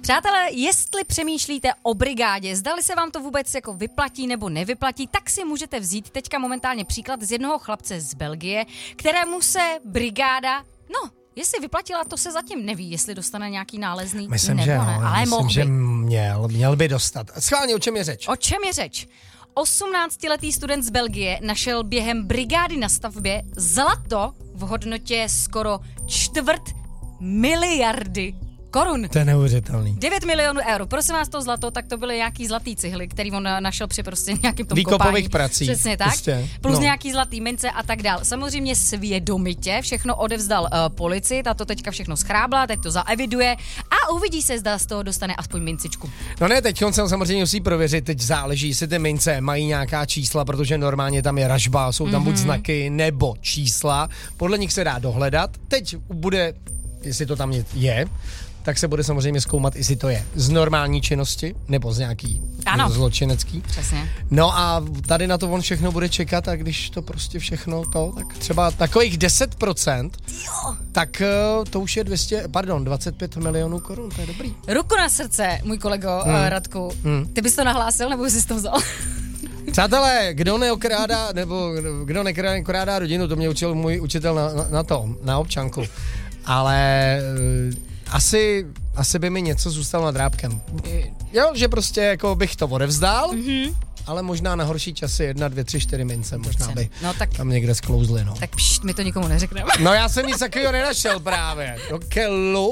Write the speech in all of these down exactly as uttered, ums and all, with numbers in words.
Přátelé, jestli přemýšlíte o brigádě, zdali se vám to vůbec jako vyplatí nebo nevyplatí, tak si můžete vzít teďka momentálně příklad z jednoho chlapce z Belgie, kterému se brigáda, no, jestli vyplatila, to se zatím neví, jestli dostane nějaký nálezný myslím, nebo že ne, no, ale myslím, mohl že by. měl, měl by dostat. Schválně, o čem je řeč? O čem je řeč? osmnáctiletý student z Belgie našel během brigády na stavbě zlato v hodnotě skoro čtvrt miliardy korun. To je neuvěřitelný. devět milionů eur. Prosím vás, to zlato, tak to byly nějaký zlatý cihly, který on našel při prostě nějakým tom výkopových kopání. prací. Přesně tak. Prostě, Plus no. nějaký zlatý mince a tak dál. Samozřejmě svědomitě všechno odevzdal uh, policii, ta to teďka všechno schrábla, teď to zaeviduje a uvidí se, zda z toho dostane aspoň mincičku. No ne, teď on se samozřejmě musí prověřit, teď záleží, jestli ty mince mají nějaká čísla, protože normálně tam je ražba, jsou tam mm-hmm. buď znaky nebo čísla, podle nich se dá dohledat. Teď bude, jestli to tam je, tak se bude samozřejmě zkoumat, jestli to je z normální činnosti, nebo z nějaký ano. zločinecký. Přesně. No a tady na to on všechno bude čekat a když to prostě všechno to, tak třeba takových deset procent, jo. tak to už je dvě stě, pardon, dvacet pět milionů korun, to je dobrý. Ruku na srdce, můj kolego hmm. Radku, hmm. ty bys to nahlásil, nebo jsi to vzal? Přátelé, kdo neokrádá, nebo kdo neokrádá rodinu, to mě učil můj učitel na, na, na to, na občanku. Ale asi, asi by mi něco zůstalo nad drápkem. Jo, že prostě jako bych to odevzdal, mm-hmm. ale možná na horší časy jedna, dvě, tři, čtyři mince, možná by no, tak, tam někde sklouzly, no. Tak pšt, my to nikomu neřekneme. No já jsem nic takového nenašel právě. Do kelu.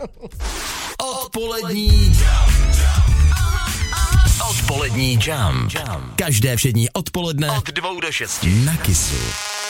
Odpolední Odpolední jam. Každé všední odpoledne od dvou do šesti na Kissu.